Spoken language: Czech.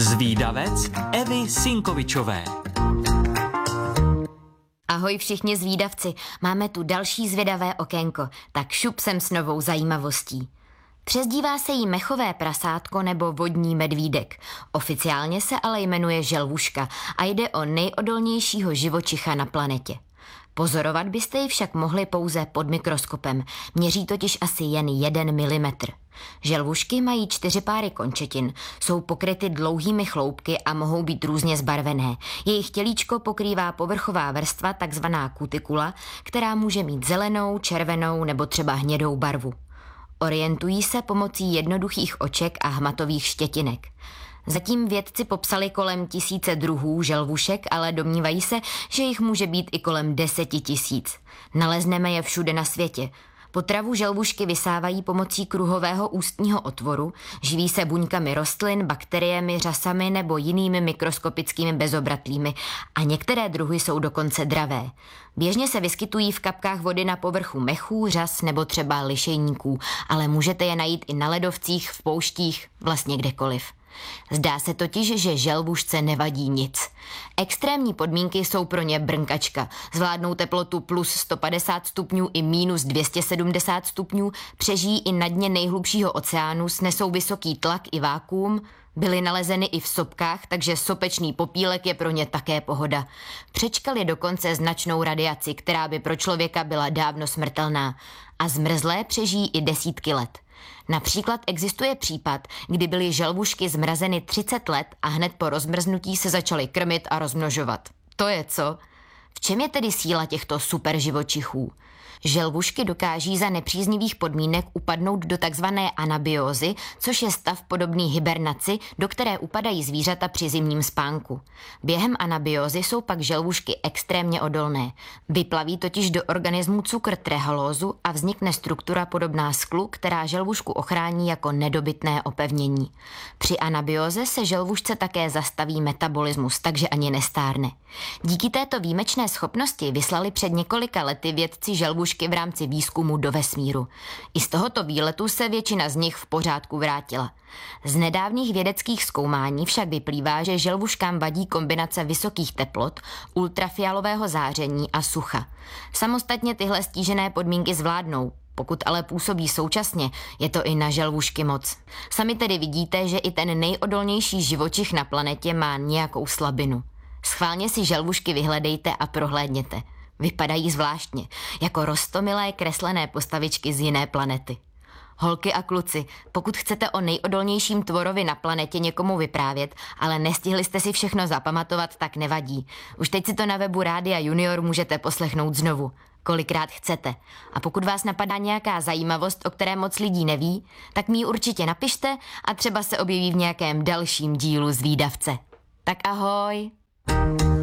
Zvídavec Evy Sinkovičové. Ahoj všichni zvídavci, máme tu další zvědavé okénko, tak šup sem s novou zajímavostí. Přezdívá se jí mechové prasátko nebo vodní medvídek. Oficiálně se ale jmenuje želvuška a jde o nejodolnějšího živočicha na planetě. Pozorovat byste ji však mohli pouze pod mikroskopem, měří totiž asi jen 1 milimetr. Želvušky mají 4 páry končetin, jsou pokryty dlouhými chloupky a mohou být různě zbarvené. Jejich tělíčko pokrývá povrchová vrstva, takzvaná kutikula, která může mít zelenou, červenou nebo třeba hnědou barvu. Orientují se pomocí jednoduchých oček a hmatových štětinek. Zatím vědci popsali kolem 1000 druhů želvušek, ale domnívají se, že jich může být i kolem 10 000. Nalezneme je všude na světě. Potravu želvušky vysávají pomocí kruhového ústního otvoru, živí se buňkami rostlin, bakteriemi, řasami nebo jinými mikroskopickými bezobratlými a některé druhy jsou dokonce dravé. Běžně se vyskytují v kapkách vody na povrchu mechů, řas nebo třeba lišejníků, ale můžete je najít i na ledovcích, v pouštích, vlastně kdekoliv. Zdá se totiž, že želvušce nevadí nic. Extrémní podmínky jsou pro ně brnkačka. Zvládnou teplotu plus 150 stupňů i minus 270 stupňů, přežijí i na dně nejhlubšího oceánu, snesou vysoký tlak i vákuum, byly nalezeny i v sopkách, takže sopečný popílek je pro ně také pohoda. Přečkali dokonce značnou radiaci, která by pro člověka byla dávno smrtelná. A zmrzlé přežijí i desítky let. Například existuje případ, kdy byly želvušky zmrazeny 30 let a hned po rozmrznutí se začaly krmit a rozmnožovat. To je co? V čem je tedy síla těchto super živočichů? Želvušky dokáží za nepříznivých podmínek upadnout do takzvané anabiózy, což je stav podobný hibernaci, do které upadají zvířata při zimním spánku. Během anabiózy jsou pak želvušky extrémně odolné. Vyplaví totiž do organismu cukr trehalózu a vznikne struktura podobná sklu, která želvušku ochrání jako nedobytné opevnění. Při anabióze se želvušce také zastaví metabolismus, takže ani nestárne. Díky této výjimečné schopnosti vyslali před několika lety vědci želvušky v rámci výzkumu do vesmíru. I z tohoto výletu se většina z nich v pořádku vrátila. Z nedávných vědeckých zkoumání však vyplývá, že želvuškám vadí kombinace vysokých teplot, ultrafialového záření a sucha. Samostatně tyhle stížené podmínky zvládnou. Pokud ale působí současně, je to i na želvušky moc. Sami tedy vidíte, že i ten nejodolnější živočich na planetě má nějakou slabinu. Schválně si želvušky vyhledejte a prohlédněte. Vypadají zvláštně, jako roztomilé kreslené postavičky z jiné planety. Holky a kluci, pokud chcete o nejodolnějším tvorovi na planetě někomu vyprávět, ale nestihli jste si všechno zapamatovat, tak nevadí. Už teď si to na webu Rádia Junior můžete poslechnout znovu, kolikrát chcete. A pokud vás napadá nějaká zajímavost, o které moc lidí neví, tak mi ji určitě napište a třeba se objeví v nějakém dalším dílu Zvídavce. Tak ahoj!